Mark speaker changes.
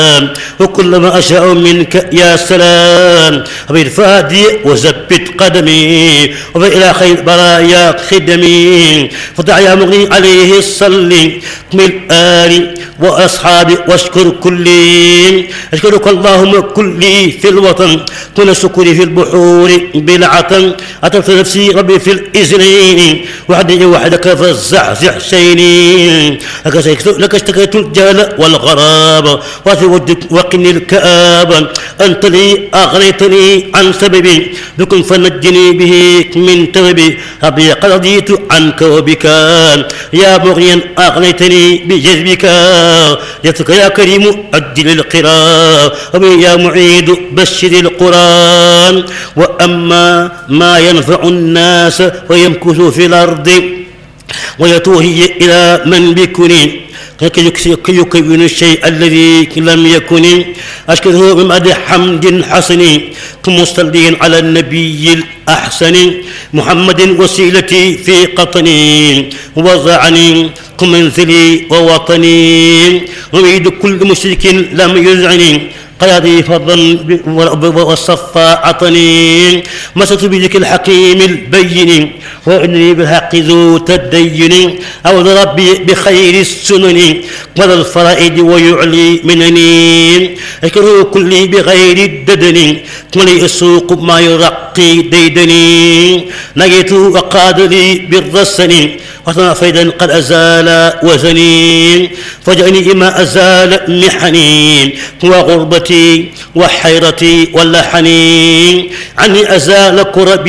Speaker 1: وكل ما أشاء منك يا سلام بالفادي وزبت قدمي وإلى خير برايا خدمي فدع يا مغني عليه الصلي من آلي وأصحابي واشكر كلي أشكرك اللهم كلي في الوطن كن شكري في البحور بالعطن أتمت نفسي ربي في الإذنين وحدي وحدك فالزعزع شيني لك اشتكيت الجهل والغراب وفي ودك وقني الكآبة أنت لي أغنيتني عن سببي بكم فنجني به من تبي ربي قد رضيت عنك وبك يا مغنيا أغنيتني بجذبك يتك يا كريم أجل القراء يا معيد بشر القرآن وأما ما ينفع الناس ويمكث في الأرض ويتوهي إلى من بكني كي يكون الشيء الذي لم يكن أشكره بمدح حمد حسن كمصلين على النبي الأحسن محمد وسيلتي في قطني ووضعني كمنزلي ووطني أريد كل مشرك لم يزعني قيادي فضلا والصفا عطني مست بذكر الحكيم البين وإني بالحق ذو تدين أعوذ ربي بخير السنن وذا الفرائد ويعلي منني أشكره كلي بغير الددن ولي السوق ما يرقي ديدني نجيت وقاد لي بالرسن وطنا فيدا قد أزال وزني فجأني ما أزال محني وغربتي وحيرتي واللحني عني أزال كربي